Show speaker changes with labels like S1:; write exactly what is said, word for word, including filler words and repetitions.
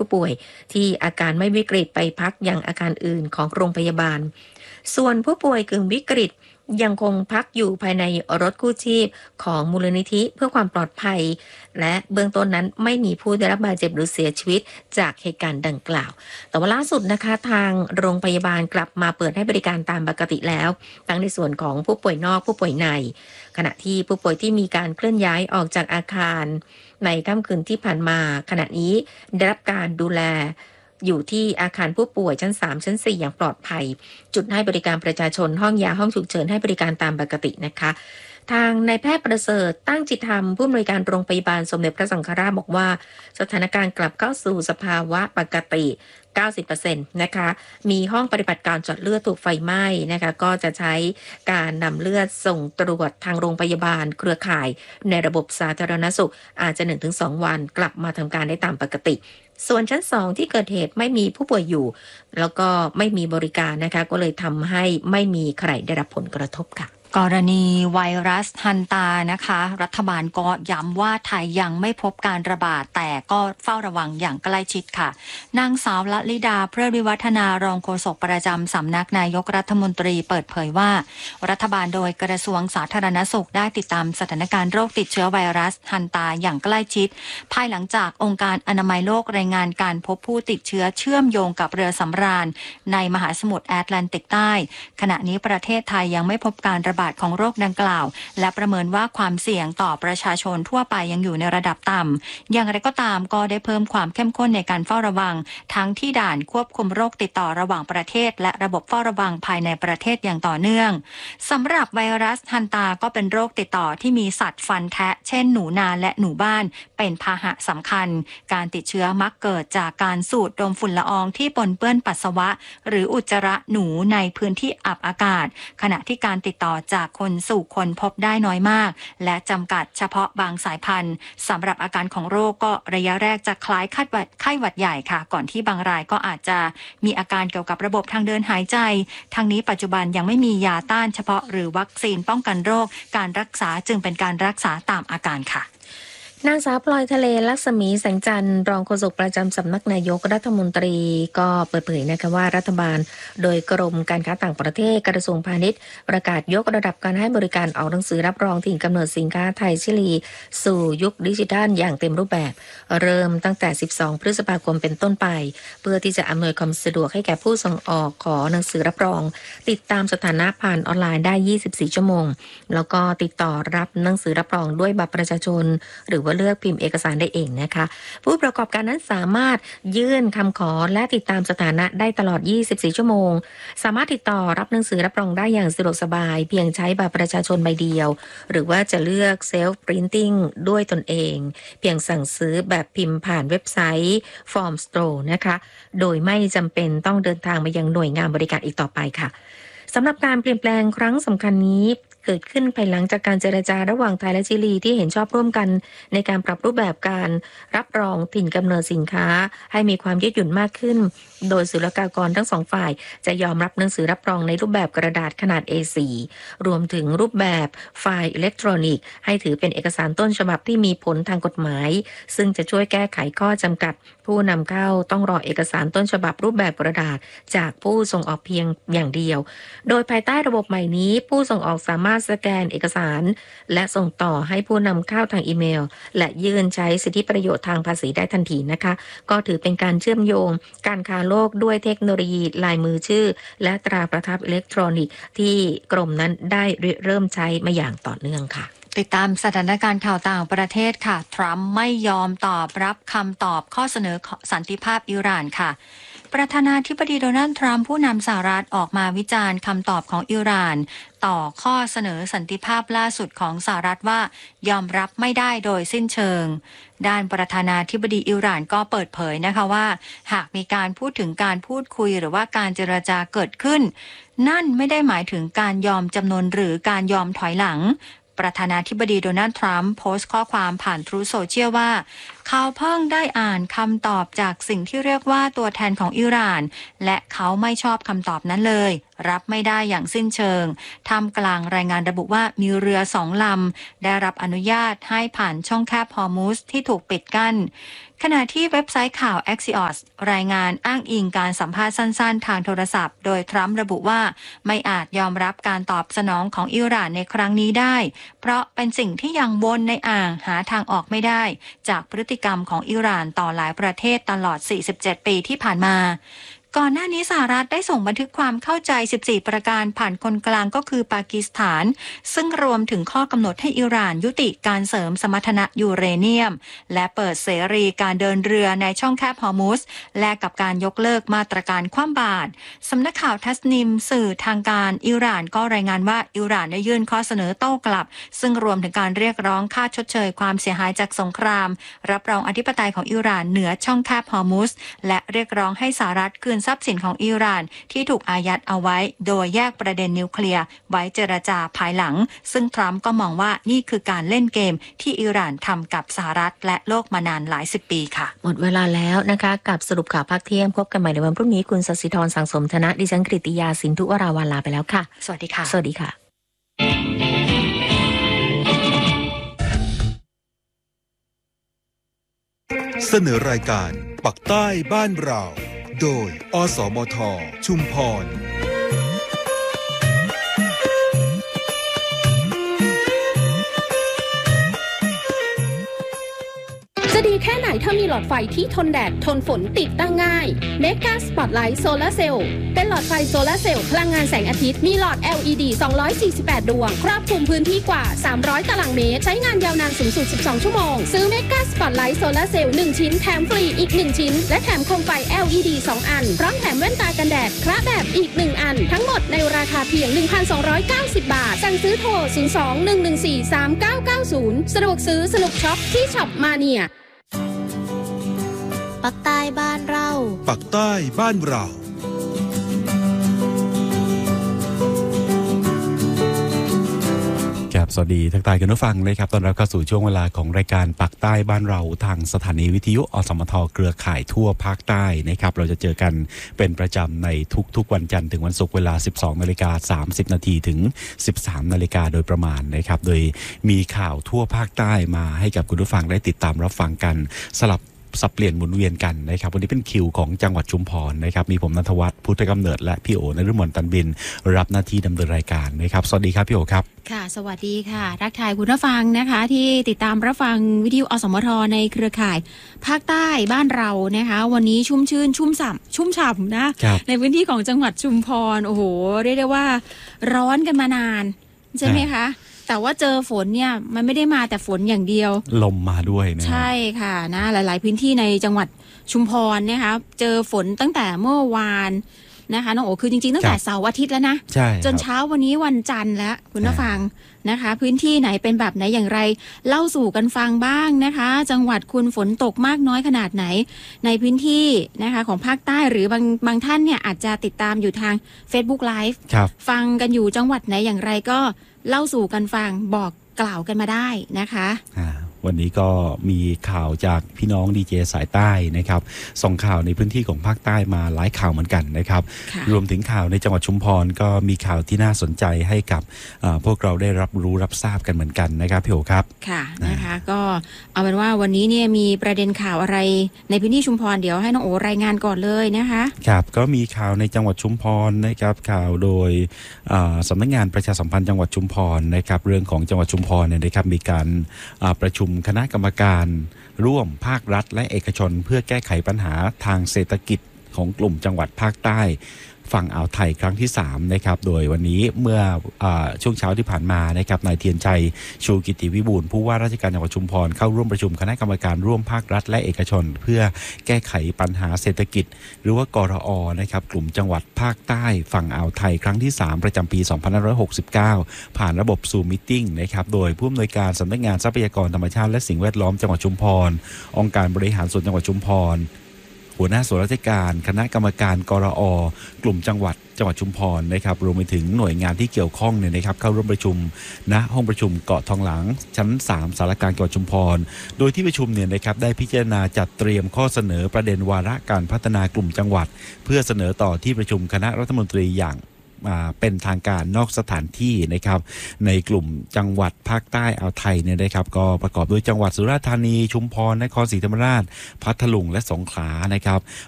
S1: ป่วยที่อาการไม่วิกฤตไปพักยังอาคารอื่นของโรงพยาบาลส่วนผู้ป่วยกึ่งวิกฤตยังคงพักอยู่ภายในรถกู้ชีพของมูลนิธิเพื่อความปลอดภัยและเบื้องต้นนั้นไม่มีผู้ได้รับบาดเจ็บหรือเสียชีวิตจากเหตุการณ์ดังกล่าวแต่ว่าล่าสุดนะคะทางโรงพยาบาลกลับมาเปิดให้บริการตามปกติแล้วทั้งในส่วนของผู้ป่วยนอกผู้ป่วยในขณะที่ผู้ป่วยที่มีการเคลื่อนย้ายออกจากอาคารในค่ำคืนที่ผ่านมาขณะนี้ได้รับการดูแลอยู่ที่อาคารผู้ป่วยชั้นสามชั้นสี่อย่างปลอดภัยจุดให้บริการประชาชนห้องยาห้องฉุกเฉินให้บริการตามปกตินะคะทางนายแพทย์ประเสริฐตั้งจิตธรรมผู้อำนวยการโรงพยาบาลสมเด็จพระสังฆราชบอกว่าสถานการณ์กลับเข้าสู่สภาวะปกติ เก้าสิบเปอร์เซ็นต์ นะคะมีห้องปฏิบัติการเจาะเลือดถูกไฟไหม้นะคะก็จะใช้การนำเลือดส่งตรวจทางโรงพยาบาลเครือข่ายในระบบสาธารณสุขอาจจะ หนึ่งถึงสอง วันกลับมาทำการได้ตามปกติส่วนชั้นสองที่เกิดเหตุไม่มีผู้ป่วยอยู่แล้วก็ไม่มีบริการนะคะก็เลยทำให้ไม่มีใครได้รับผลกระทบค่ะ
S2: กรณีไวรัสฮันตานะคะรัฐบาลก็ย้ำว่าไทยยังไม่พบการระบาดแต่ก็เฝ้าระวังอย่างใกล้ชิดค่ะนางสาวละลิดาเพื่อวิวัฒนารองโฆษกประจำสำนักนายกรัฐมนตรีเปิดเผยว่ารัฐบาลโดยกระทรวงสาธารณสุขได้ติดตามสถานการณ์โรคติดเชื้อไวรัสฮันตาอย่างใกล้ชิดภายหลังจากองค์การอนามัยโลกรายงานการพบผู้ติดเชื้อเชื่อมโยงกับเรือสำราญในมหาสมุทรแอตแลนติกใต้ขณะนี้ประเทศไทยยังไม่พบการระบาดของโรคดังกล่าวและประเมินว่าความเสี่ยงต่อประชาชนทั่วไปยังอยู่ในระดับต่ำอย่างไรก็ตามก็ได้เพิ่มความเข้มข้นในการเฝ้าระวังทั้งที่ด่านควบคุมโรคติดต่อระหว่างประเทศและระบบเฝ้าระวังภายในประเทศอย่างต่อเนื่องสำหรับไวรัสฮันตาก็เป็นโรคติดต่อที่มีสัตว์ฟันแทะเช่นหนูนาและหนูบ้านเป็นพาหะสำคัญการติดเชื้อมักเกิดจากการสูดดมฝุ่นละอองที่ปนเปื้อนปัสสาวะหรืออุจจาระหนูในพื้นที่อับอากาศขณะที่การติดต่อจากคนสู่คนพบได้น้อยมากและจำกัดเฉพาะบางสายพันธุ์สำหรับอาการของโรคก็ระยะแรกจะคล้ายไข้หวัดไข้หวัดใหญ่ค่ะก่อนที่บางรายก็อาจจะมีอาการเกี่ยวกับระบบทางเดินหายใจทั้งนี้ปัจจุบันยังไม่มียาต้านเฉพาะหรือวัคซีนป้องกันโรคการรักษาจึงเป็นการรักษาตามอาการค่ะ
S1: นางสาวพลอยทะเลลักษมีแสงจันทร์รองโฆษกประจำสำนักนายกรัฐมนตรีก็เปิดเผยนะคะว่ารัฐบาลโดยกรมการค้าต่างประเทศกระทรวงพาณิชย์ประกาศยกระดับการให้บริการออกหนังสือรับรองถิ่นกำเนิดสินค้าไทยชิลีสู่ยุคดิจิทัลอย่างเต็มรูปแบบเริ่มตั้งแต่สิบสองพฤษภาคมเป็นต้นไปเพื่อที่จะอำนวยความสะดวกให้แก่ผู้ส่งออกขอหนังสือรับรองติดตามสถานะผ่านออนไลน์ได้ยี่สิบสี่ชั่วโมงแล้วก็ติดต่อรับหนังสือรับรองด้วยบัตรประชาชนหรือว่าเลือกพิมพ์เอกสารได้เองนะคะผู้ประกอบการนั้นสามารถยื่นคำขอและติดตามสถานะได้ตลอดยี่สิบสี่ชั่วโมงสามารถติดต่อรับหนังสือรับรองได้อย่างสะดวกสบายเพียงใช้บัตรประชาชนใบเดียวหรือว่าจะเลือกเซลฟ์ปรินติ้งด้วยตนเองเพียงสั่งซื้อแบบพิมพ์ผ่านเว็บไซต์ฟอร์มสโตร์นะคะโดยไม่จำเป็นต้องเดินทางมายังหน่วยงานบริการอีกต่อไปค่ะสำหรับการเปลี่ยนแปลงครั้งสำคัญนี้เกิดขึ้นภายหลังจากการเจรจาระหว่างไทยและชิลีที่เห็นชอบร่วมกันในการปรับรูปแบบการรับรองถิ่นกำเนิดสินค้าให้มีความยืดหยุ่นมากขึ้นโดยศุลกากรทั้งสองฝ่ายจะยอมรับหนังสือรับรองในรูปแบบกระดาษขนาด เอ โฟร์ รวมถึงรูปแบบไฟล์อิเล็กทรอนิกส์ให้ถือเป็นเอกสารต้นฉบับที่มีผลทางกฎหมายซึ่งจะช่วยแก้ไขข้อจำกัดผู้นำเข้าต้องรอเอกสารต้นฉบับรูปแบบกระดาษจากผู้ส่งออกเพียงอย่างเดียวโดยภายใต้ระบบใหม่นี้ผู้ส่งออกสามารถสแกนเอกสารและส่งต่อให้ผู้นำเข้าทางอีเมลและยื่นใช้สิทธิประโยชน์ทางภาษีได้ทันทีนะคะก็ถือเป็นการเชื่อมโยงการค้าโลกด้วยเทคโนโลยีลายมือชื่อและตราประทับอิเล็กทรอนิกส์ที่กรมนั้นได้เริ่มใช้มาอย่างต่อเนื่องค่ะ
S2: ติดตามสถานการณ์ข่าวต่างประเทศค่ะทรัมป์ไม่ยอมตอบรับคำตอบข้อเสนอสันติภาพอิหร่านค่ะประธานาธิบดีโดนัลด์ทรัมป์ผู้นำสหรัฐออกมาวิจารณ์คำตอบของอิหร่านต่อข้อเสนอสันติภาพล่าสุดของสหรัฐว่ายอมรับไม่ได้โดยสิ้นเชิงด้านประธานาธิบดีอิหร่านก็เปิดเผยนะคะว่าหากมีการพูดถึงการพูดคุยหรือว่าการเจรจาเกิดขึ้นนั่นไม่ได้หมายถึงการยอมจำนนหรือการยอมถอยหลังประธานาธิบดีโดนัลด์ทรัมป์โพสต์ข้อความผ่านทรูโซเชียลว่าเขาเพิ่งได้อ่านคำตอบจากสิ่งที่เรียกว่าตัวแทนของอิหร่านและเขาไม่ชอบคำตอบนั้นเลยรับไม่ได้อย่างสิ้นเชิงท่ามกลางรายงานระบุว่ามีเรือสองลำได้รับอนุญาตให้ผ่านช่องแคบฮอร์มุซที่ถูกปิดกั้นขณะที่เว็บไซต์ข่าว Axios รายงานอ้างอิงการสัมภาษณ์สั้นๆทางโทรศัพท์โดยทรัมป์ระบุว่าไม่อาจยอมรับการตอบสนองของอิหร่านในครั้งนี้ได้เพราะเป็นสิ่งที่ยังวนในอ่างหาทางออกไม่ได้จากพฤติกรรมของอิหร่านต่อหลายประเทศตลอดสี่สิบเจ็ดปีที่ผ่านมาก่อนหน้านี้สหรัฐได้ส่งบันทึกความเข้าใจสิบสี่ประการผ่านคนกลางก็คือปากีสถานซึ่งรวมถึงข้อกำหนดให้อิหร่านยุติการเสริมสมรรถนะยูเรเนียมและเปิดเสรีการเดินเรือในช่องแคบฮอร์มุซและกับการยกเลิกมาตรการคว่ำบาตรสำนักข่าวทัสนิมสื่อทางการอิหร่านก็รายงานว่าอิหร่านได้ยื่นข้อเสนอโต้กลับซึ่งรวมถึงการเรียกร้องค่าชดเชยความเสียหายจากสงครามรับรองอธิปไตยของอิหร่านเหนือช่องแคบฮอร์มุซและเรียกร้องให้สหรัฐคืนทรัพย์สินของอิหร่านที่ถูกอายัดเอาไว้โดยแยกประเด็นนิวเคลียร์ไว้เจรจาภายหลังซึ่งทรัมป์ก็มองว่านี่คือการเล่นเกมที่อิหร่านทำกับสหรัฐและโลกมานานหลายสิบปีค่ะ
S1: หมดเวลาแล้วนะคะกับสรุปข่าวภาคเที่ยงพบกันใหม่ในวันพรุ่งนี้คุณศศิธรสังสมธนะดิฉันกฤติยาสินธุวราวัลลาไปแล้วค่ะ
S2: สวัสดีค่ะ
S1: สวัสดีค่ะ
S3: เสนอรายการปักใต้บ้านเราโดยอสมทชุมพร
S4: จะดีแค่ไหนถ้ามีหลอดไฟที่ทนแดดทนฝนติดตั้งง่าย Mega Spotlight Solar Cell เป็นหลอดไฟโซลาร์เซลล์พลังงานแสงอาทิตย์มีหลอด แอล อี ดี สองร้อยสี่สิบแปด ดวงครอบคลุมพื้นที่กว่าสามร้อยตารางเมตรใช้งานยาวนานสูงสุดสิบสองชั่วโมงซื้อ Mega Spotlight Solar Cell หนึ่งชิ้นแถมฟรีอีกหนึ่งชิ้นและแถมโคมไฟ แอล อี ดี สองอันพร้อมแถมแว่นตากันแดดคระแบบอีกหนึ่งอันทั้งหมดในราคาเพียง หนึ่งพันสองร้อยเก้าสิบ บาทสั่งซื้อโทรศูนย์ สอง หนึ่ง หนึ่ง สี่ สาม เก้า เก้า ศูนย์สะดวกซื้อสนุกช็อปที่ช็อปมาเนีย
S5: ปักใต้บ้านเรา
S3: ปักใต้บ้านเราครับสวัสดีทักทายกันผู้ฟังเลยครับตอนรับเข้าสู่ช่วงเวลาของรายการปักใต้บ้านเราทางสถานีวิทยุอสมทเครือข่ายทั่วภาคใต้นะครับเราจะเจอกันเป็นประจำในทุกๆวันจันทร์ถึงวันศุกร์เวลา สิบสองนาฬิกาสามสิบนาทีถึง สิบสามนาฬิกาโดยประมาณนะครับโดยมีข่าวทั่วภาคใต้มาให้กับคุณผู้ฟังได้ติดตามรับฟังกันสลับสับเปลี่ยนหมุนเวียนกันนะครับวันนี้เป็นคิวของจังหวัดชุมพรนะครับมีผมณัฐวัฒน์พุทธกำเนิดและพี่โอนฤมลตันบินรับหน้าที่ดำเนินรายการนะครับสวัสดีครับพี่โอครับ
S5: ค่ะสวัสดีค่ะทักทายคุณผู้ฟังนะคะที่ติดตามรับฟังวิทยุอสมทในเครือข่ายภาคใต้บ้านเรานะคะวันนี้ชุ่มชื่นชุ่มฉ่ำชุ่มฉ่ำนะในพื้นที่ของจังหวัดชุมพรโอ้โหเรียกได้ว่าร้อนกันมานานใช่ไหมคะแต่ว่าเจอฝนเนี่ยมันไม่ได้มาแต่ฝนอย่างเดียว
S3: ลมมาด้วยนะ
S5: ใช่ค่ะนะหลายๆพื้นที่ในจังหวัดชุมพรนะคะเจอฝนตั้งแต่เมื่อวานนะคะน้องโอคือจริงๆตั้งแต่เสาร์อาทิตย์แล้วนะจนเช้าวันนี้วันจันทร์แล้วคุณผู้ฟังนะคะพื้นที่ไหนเป็นแบบไหนอย่างไรเล่าสู่กันฟังบ้างนะคะจังหวัดคุณฝนตกมากน้อยขนาดไหนในพื้นที่นะคะของภาคใต้หรือบางบางท่านเนี่ยอาจจะติดตามอยู่ทาง Facebook Live ฟังกันอยู่จังหวัดไหนอย่างไรก็เล่าสู่กันฟังบอกกล่าวกันมาได้นะคะ
S3: วันนี้ก็มีข่าวจากพี่น้องดีเจสายใต้นะครับส่งข่าวในพื้นที่ของภาคใต้มาหลายข่าวเหมือนกันนะครับรวมถึงข่าวในจังหวัดชุมพรก็มีข่าวที่น่าสนใจให้กับพวกเราได้รับรู้รับทราบกันเหมือนกันนะครับพี่โอครับ
S5: ค่ะนะคะก็เอาเป็นว่าวันนี้เนี่ยมีประเด็นข่าวอะไรในพื้นที่ชุมพรเดี๋ยวให้น้องโอรายงานก่อนเลยนะคะ
S3: ครับก็มีข่าวในจังหวัดชุมพรนะครับข่าวโดยสำนักงานประชาสัมพันธ์จังหวัดชุมพรนะครับเรื่องของจังหวัดชุมพรเนี่ยนะครับมีการประชุมคณะกรรมการร่วมภาครัฐและเอกชนเพื่อแก้ไขปัญหาทางเศรษฐกิจของกลุ่มจังหวัดภาคใต้ฝั่งอ่าวไทยครั้งที่สามนะครับโดยวันนี้เมื่ออช่วงเช้าที่ผ่านมานะครับนายเทียนชัยชูกิติวิบูลย์ผู้ว่าราชการจังหวัดชุมพรเข้าร่วมประชุมคณะกรรมการร่วมภาครัฐและเอกชนเพื่อแก้ไขปัญหาเศรษฐกิจหรือว่ากรอนะครับกลุ่มจังหวัดภาคใต้ฝั่งอ่าวไทยครั้งที่สามประจำปีสองพันห้าร้อยหกสิบเก้าผ่านระบบซูมมีตติ้งนะครับโดยผู้อำนวยการสำนักงานทรัพยากรธรรมชาติและสิ่งแวดล้อมจังหวัดชุมพรองค์การบริหารส่วนจังหวัดชุมพรหัวหน้าส่วนราชการคณะกรรมการกรอกลุ่มจังหวัดจังหวัดชุมพรนะครับรวมไปถึงหน่วยงานที่เกี่ยวข้องเนี่ยนะครับเข้าร่วมประชุมณห้องประชุมเกาะทองหลางชั้นสามสารกลางจังหวัดชุมพรโดยที่ประชุมเนี่ยนะครับได้พิจารณาจัดเตรียมข้อเสนอประเด็นวาระการพัฒนากลุ่มจังหวัดเพื่อเสนอต่อที่ประชุมคณะรัฐมนตรีอย่างเป็นทางการนอกสถานที่นะครับในกลุ่มจังหวัดภาคใต้อ่าวไทยเนี่ยนะครับก็ประกอบด้วยจังหวัดสุราษฎร์ธานีชุมพรนครศรีธรรมราชพัทลุงและสงขลานะครับ